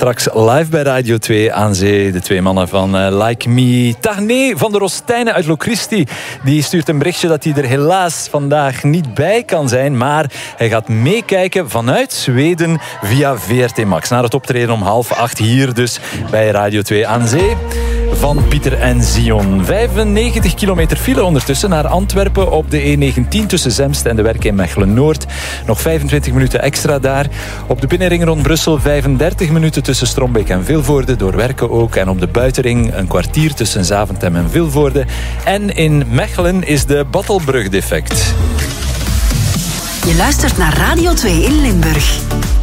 Straks live bij Radio 2 aan zee. De twee mannen van Like Me. Tarné van de Rostijnen uit Locristi. Die stuurt een berichtje dat hij er helaas vandaag niet bij kan zijn. Maar hij gaat meekijken vanuit Zweden via VRT Max. Naar het optreden om 7:30 hier dus bij Radio 2 aan zee. Van Pieter en Zion. 95 kilometer file ondertussen naar Antwerpen op de E19 tussen Zemst en de Werken in Mechelen-Noord. Nog 25 minuten extra daar. Op de binnenring rond Brussel 35 minuten tussen Strombeek en Vilvoorde, door Werken ook. En op de buitenring een kwartier tussen Zaventem en Vilvoorde. En in Mechelen is de Battelbrug defect. Je luistert naar Radio 2 in Limburg.